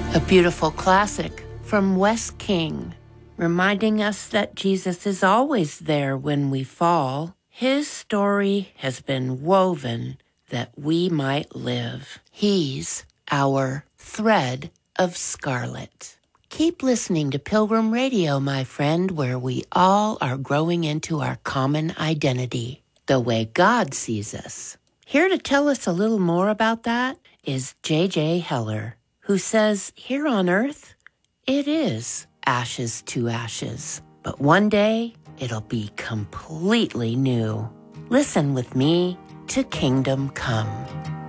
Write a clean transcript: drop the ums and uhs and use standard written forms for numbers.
A beautiful classic from Wes King, reminding us that Jesus is always there when we fall. His story has been woven that we might live. He's our thread of scarlet. Keep listening to Pilgrim Radio, my friend, where we all are growing into our common identity, the way God sees us. Here to tell us a little more about that is J.J. Heller, who says here on earth, it is ashes to ashes, but one day it'll be completely new. Listen with me to Kingdom Come.